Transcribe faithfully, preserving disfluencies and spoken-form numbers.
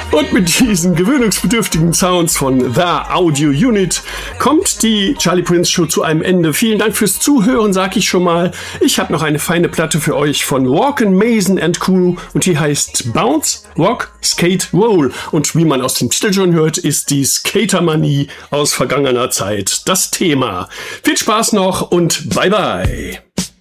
Und mit diesen gewöhnungsbedürftigen Sounds von The Audio Unit kommt die Charlie Prince Show zu einem Ende. Vielen Dank fürs Zuhören, sag ich schon mal. Ich habe noch eine feine Platte für euch von Walken, Mason and Crew und die heißt Bounce, Rock, Skate, Roll. Und wie man aus dem Titel schon hört, ist die Skatermanie aus vergangener Zeit das Thema. Viel Spaß noch und bye bye.